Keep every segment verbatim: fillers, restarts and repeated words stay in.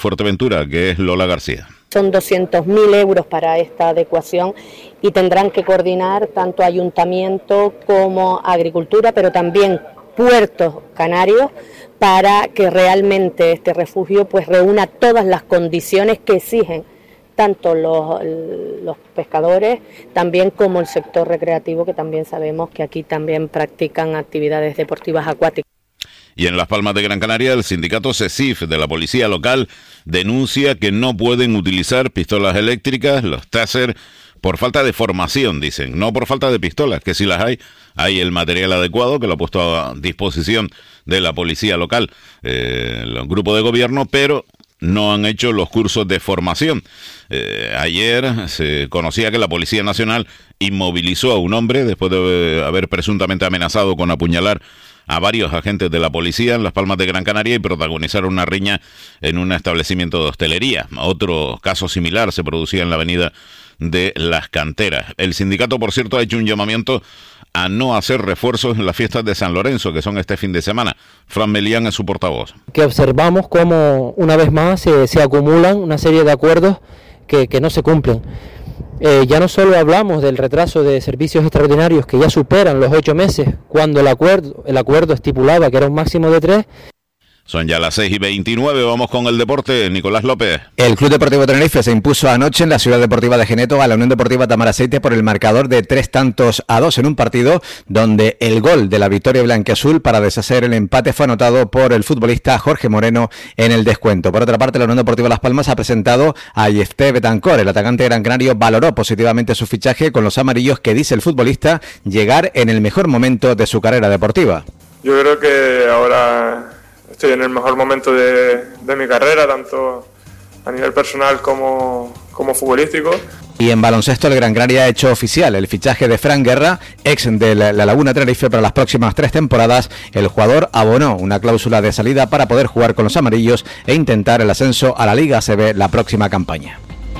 Fuerteventura, que es Lola García. Son doscientos mil euros para esta adecuación y tendrán que coordinar tanto ayuntamiento como agricultura, pero también puertos canarios, para que realmente este refugio pues reúna todas las condiciones que exigen tanto los, los pescadores también como el sector recreativo, que también sabemos que aquí también practican actividades deportivas acuáticas. Y en Las Palmas de Gran Canaria, el sindicato SESIF de la policía local denuncia que no pueden utilizar pistolas eléctricas, los taser, por falta de formación, dicen, no por falta de pistolas, que si las hay, hay el material adecuado que lo ha puesto a disposición de la policía local, eh, el grupo de gobierno, pero no han hecho los cursos de formación. Eh, ayer se conocía que la Policía Nacional inmovilizó a un hombre después de haber presuntamente amenazado con apuñalar a varios agentes de la policía en Las Palmas de Gran Canaria y protagonizar una riña en un establecimiento de hostelería. Otro caso similar se producía en la avenida de Las Canteras. El sindicato, por cierto, ha hecho un llamamiento a no hacer refuerzos en las fiestas de San Lorenzo, que son este fin de semana. Fran Melián es su portavoz. Que observamos cómo una vez más se, se acumulan una serie de acuerdos que, que no se cumplen. Eh, ya no solo hablamos del retraso de servicios extraordinarios que ya superan los ocho meses, cuando el acuerdo, el acuerdo estipulaba que era un máximo de tres. Son ya las seis y veintinueve, vamos con el deporte. Nicolás López. El Club Deportivo Tenerife se impuso anoche en la Ciudad Deportiva de Geneto a la Unión Deportiva Tamaraceite por el marcador de tres tantos a dos en un partido donde el gol de la victoria blanquiazul para deshacer el empate fue anotado por el futbolista Jorge Moreno en el descuento. Por otra parte, la Unión Deportiva Las Palmas ha presentado a Yefté Betancor. El atacante gran canario valoró positivamente su fichaje con los amarillos, que dice el futbolista llegar en el mejor momento de su carrera deportiva. Yo creo que ahora estoy en el mejor momento de, de mi carrera, tanto a nivel personal como, como futbolístico. Y en baloncesto, el Gran Canaria ha hecho oficial el fichaje de Fran Guerra, ex de la, la Laguna Tenerife, para las próximas tres temporadas. El jugador abonó una cláusula de salida para poder jugar con los amarillos e intentar el ascenso a la Liga A C B la próxima campaña.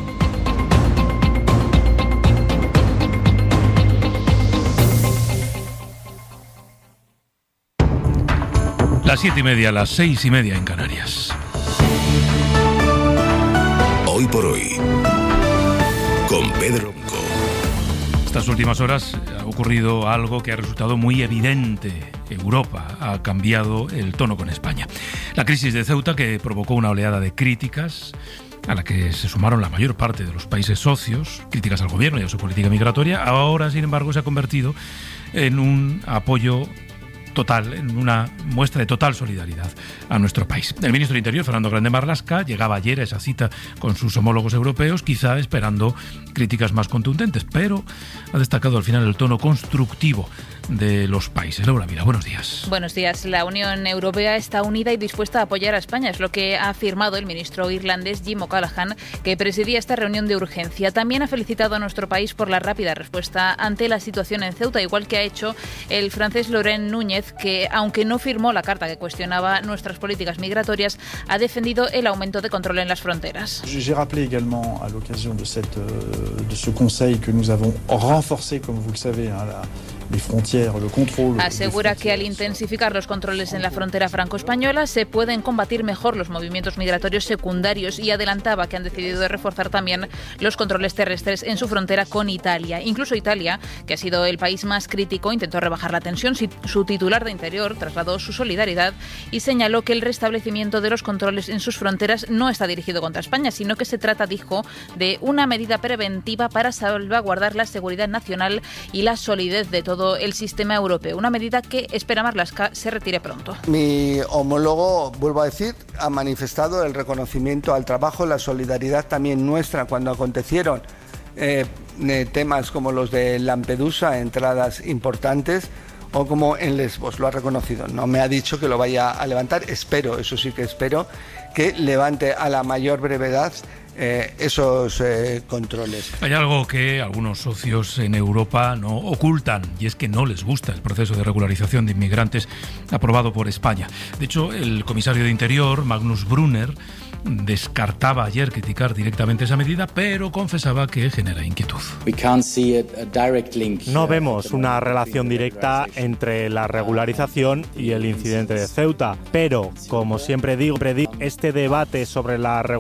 Las siete y media, las seis y media en Canarias. Hoy por hoy, con Pedro Blanco. Estas últimas horas ha ocurrido algo que ha resultado muy evidente. Europa ha cambiado el tono con España. La crisis de Ceuta, que provocó una oleada de críticas, a la que se sumaron la mayor parte de los países socios, críticas al gobierno y a su política migratoria, ahora, sin embargo, se ha convertido en un apoyo total, en una muestra de total solidaridad a nuestro país. El ministro de Interior, Fernando Grande Marlaska, llegaba ayer a esa cita con sus homólogos europeos, quizá esperando críticas más contundentes, pero ha destacado al final el tono constructivo de los países. Laura Mira, buenos días. Buenos días. La Unión Europea está unida y dispuesta a apoyar a España, es lo que ha afirmado el ministro irlandés Jim O'Callaghan, que presidía esta reunión de urgencia. También ha felicitado a nuestro país por la rápida respuesta ante la situación en Ceuta, igual que ha hecho el francés Laurent Núñez, que, aunque no firmó la carta que cuestionaba nuestras políticas migratorias, ha defendido el aumento de control en las fronteras. J'ai rappelé également à l'occasion de cette de ce conseil que nous avons renforcé, comme vous le savez, la Asegura que al intensificar los controles en la frontera franco-española se pueden combatir mejor los movimientos migratorios secundarios, y adelantaba que han decidido reforzar también los controles terrestres en su frontera con Italia. Incluso Italia, que ha sido el país más crítico, intentó rebajar la tensión. Su titular de Interior trasladó su solidaridad y señaló que el restablecimiento de los controles en sus fronteras no está dirigido contra España, sino que se trata, dijo, de una medida preventiva para salvaguardar la seguridad nacional y la solidez de todo el sistema europeo. Una medida que espera Marlaska se retire pronto. Mi homólogo, vuelvo a decir, ha manifestado el reconocimiento al trabajo, la solidaridad también nuestra cuando acontecieron eh, temas como los de Lampedusa, entradas importantes, o como en Lesbos. Lo ha reconocido. No me ha dicho que lo vaya a levantar. Espero, eso sí que espero, que levante a la mayor brevedad Eh, esos eh, controles. Hay algo que algunos socios en Europa no ocultan, y es que no les gusta el proceso de regularización de inmigrantes aprobado por España. De hecho, el comisario de Interior, Magnus Brunner, descartaba ayer criticar directamente esa medida, pero confesaba que genera inquietud. No vemos una relación directa entre la regularización y el incidente de Ceuta, pero, como siempre digo, este debate sobre la regularidad